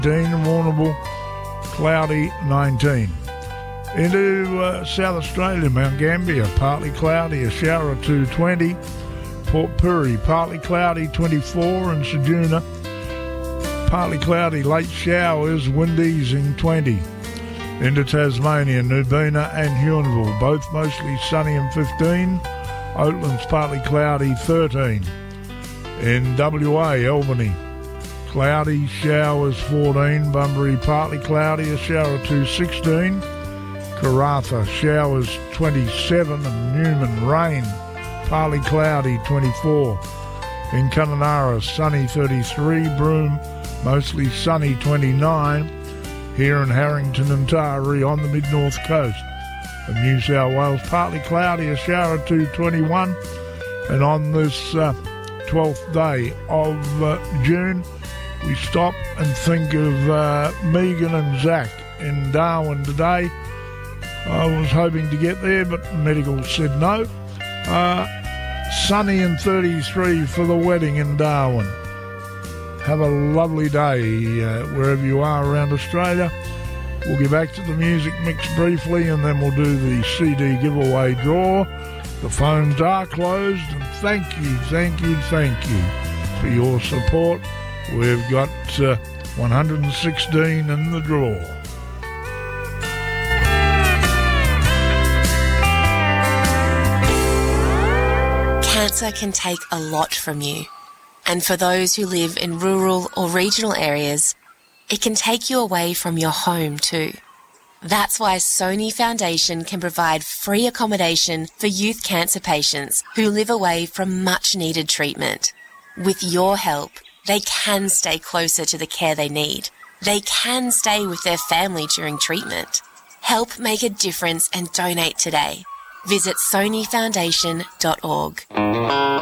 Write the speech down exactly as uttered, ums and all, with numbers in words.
and Warrnambool, cloudy nineteen. Into uh, South Australia, Mount Gambier, partly cloudy, a shower or two, twenty. Port Pirie, partly cloudy, twenty-four. And Ceduna, partly cloudy, late showers, wind easing, twenty. Into Tasmania, Nubina and Huonville, both mostly sunny and fifteen. Oatlands, partly cloudy, thirteen. In W A, Albany, cloudy, showers, fourteen. Bunbury, partly cloudy, a shower or two, sixteen. Karratha, showers, twenty-seven. And Newman, rain, partly cloudy, twenty-four. In Kununurra, sunny, thirty-three. Broome, mostly sunny, twenty-nine. Here in Harrington and Taree on the mid-north coast of New South Wales, partly cloudy, a shower or two, twenty-one. And on this uh, twelfth day of uh, June, we stop and think of uh, Megan and Zach in Darwin today. I was hoping to get there, but medical said no. Uh, sunny and thirty-three for the wedding in Darwin. Have a lovely day uh, wherever you are around Australia. We'll get back to the music mix briefly, and then we'll do the C D giveaway draw. The phones are closed, and thank you, thank you, thank you for your support. We've got uh, one hundred sixteen in the draw. Cancer can take a lot from you. And for those who live in rural or regional areas, it can take you away from your home too. That's why Sony Foundation can provide free accommodation for youth cancer patients who live away from much-needed treatment. With your help, they can stay closer to the care they need. They can stay with their family during treatment. Help make a difference and donate today. Visit sony foundation dot org.